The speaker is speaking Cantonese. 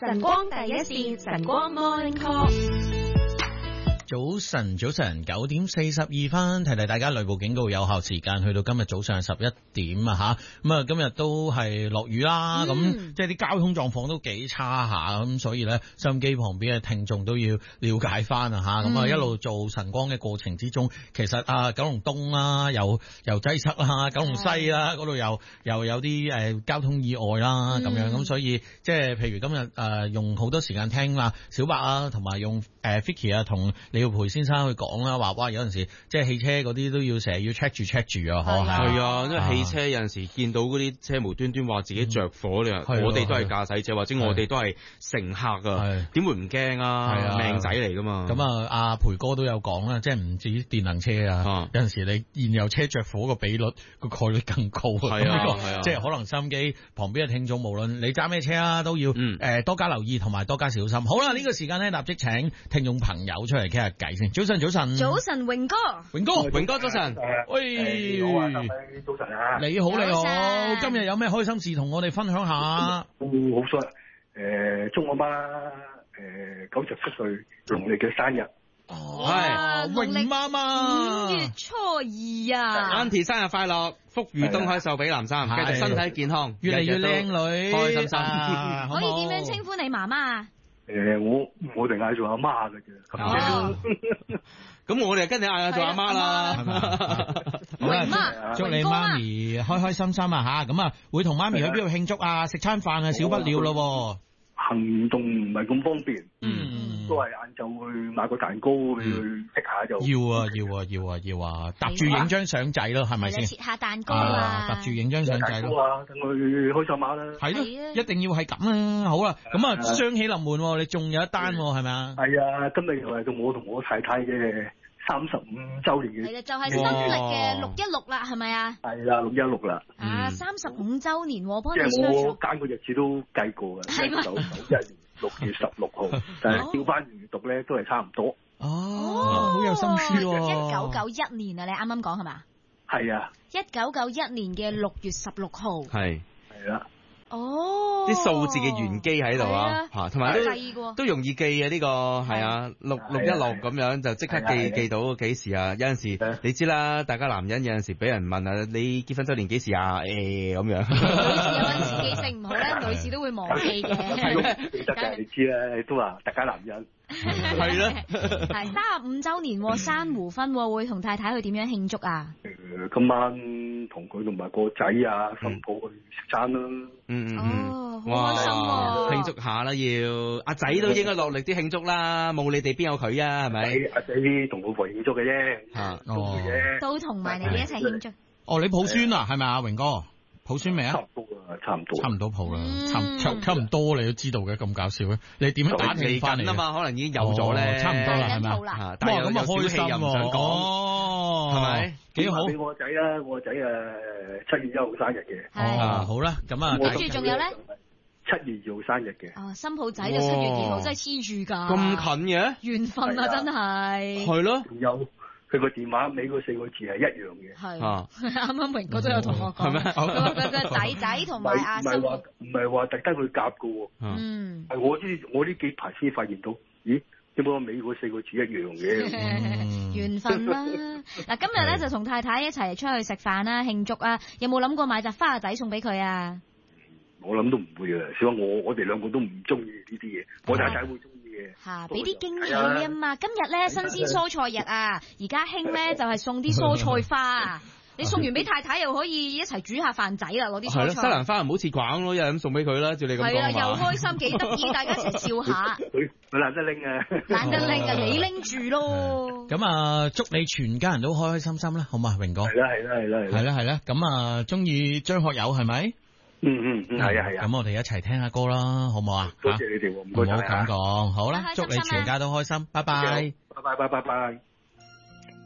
晨光第一線，晨光 Morning Call。 早晨，9點42分，提大家雷暴警告有效時間去到今日早上11點啊吓，咁啊今日都係落雨啦，咁即係啲交通狀況都幾差下，咁所以咧收音機旁邊嘅聽眾都要了解翻啊吓，咁啊一路做晨光嘅過程之中，其實九龍東啦，又擠塞啦，九龍西啦嗰度又有啲交通意外啦咁樣，咁所以即係譬如今日用好多時間聽啦，小白啊，同埋用Vicky 啊同李耀培先生去講啦，話哇有陣時即係汽車嗰啲都要成日要 check 住啊， 係啊，因為汽車有陣時見到嗰啲車無端端話自己着火，你話我哋都係駕駛者或者我哋都係乘客啊，點會唔驚啊？命仔嚟噶嘛。咁啊，阿培哥都有講啦，即係唔至於電能車啊，有陣時你燃油車着火個比率個概率更高。係啊，即係可能收音機旁邊嘅聽眾，無論你揸咩車啊，都要多加留意同埋多加小心。好啦，呢個時間咧立即請聽眾朋友出嚟傾下偈先。早晨， 榮哥，早晨。喂， 早晨啊！ 你好，今日有咩開心事同我哋分享下？ 好衰，祝我媽97歲農曆嘅生日。 係榮媽媽 5月初2啊 ，Auntie 生日快樂，福如東海，壽比南山，繼續身體健康， 越嚟越靚女， 開心心。 可以點樣稱呼你媽媽啊？ 我哋嗌做阿媽嘅啫。 咁我哋跟你嗌做阿媽啦，係咪？媽， 祝你媽咪開開心心啊吓！咁啊，會同媽咪去邊度慶祝啊？食餐飯啊，少不了咯。 行動唔係咁方便，都係晏晝去買個蛋糕去食下就。 要啊！搭住影張相仔咯，係咪先？ 切下蛋糕啊！ 搭住影張相仔咯，等佢開心下啦。 係咯，一定要係咁啊！好啦，咁啊，雙喜臨門，你仲有一單係咪啊？ 係啊，今日又係到我同我太太嘅35週年嘅。 係啦，就係新曆嘅616啦，係咪啊？ 係啦，616啦。 35週年，我幫你。 即係我揀個日子都計過嘅，1991年6月16號，但係調翻閱讀咧都係差唔多。 好有心思喎。 1991年啊，你啱啱講係嘛？ 係啊。 1991年嘅6月16號。 係啦。 啲數字嘅玄機喺度啊，同埋都容易記啊，呢個係啊，616咁樣就即刻記到幾時啊？有陣時你知啦，大家男人有陣時俾人問啊，你結婚周年幾時啊？咁樣。女士有陣時記性唔好咧，女士都會忘記嘅。 記得嘅，你知啦，都話大家男人。 係啦。 係35週年，珊瑚婚會同太太去點樣慶祝啊？ 今晚同佢同埋個仔啊、新抱去食餐啦。 好開心喎！ 慶祝下啦，要阿仔都應該落力啲慶祝啦，冇你哋邊有佢啊？係咪？ 阿仔同老婆慶祝嘅啫， 都同埋你哋一齊慶祝。 你抱孫啊？係咪啊，榮哥？抱孫未啊？ 差唔多抱啦，差唔多你都知道嘅，咁搞笑嘅，你點樣打氣翻嚟啊嘛？可能已經有咗咧， 差唔多啦，係咪？ 哇， 咁啊開心又唔想講，係咪？ 幾好俾我個仔啦，我個仔7月1號生日嘅。好啦，咁啊， 跟住仲有咧 ，7月2號生日嘅。 新抱仔就7月2號，真係黐住㗎。 咁近嘅緣分啊，真係。 係咯。 有佢個電話尾嗰4個字係一樣嘅。 係。啱啱榮哥都有同我講。係咩？佢個仔同埋阿新抱。 唔係話特登去夾㗎喎。係我呢幾排先發現到，咦？點解尾嗰4個字一樣嘅？ 緣分啦！嗱，今日咧就同太太一齊出去食飯啦，慶祝啊！有冇諗過買扎花仔送俾佢啊？ 我諗都唔會啊，小我哋兩個都唔中意呢啲嘢，我太太會中意嘅。 吓，俾啲驚喜啊嘛！今日咧新鮮蔬菜日啊，而家興咧就係送啲蔬菜花啊！你送完俾太太又可以一齊煮下飯仔啦，攞啲蔬菜。 西蘭花唔好似滾咯，一係咁送俾佢啦，照你咁講。係啦， 又開心幾得意，大家一齊笑下。 佢懶得拎啊， 懶得拎啊，你拎住咯。 咁啊，祝你全家人都開開心心啦，好嘛，榮哥。係啦。咁啊，中意張學友係咪？ 係啊。 咁我哋一齊聽下歌啦，好唔好啊？ 多謝你哋，唔好咁講。好啦，祝你全家都開心，拜拜。 拜拜。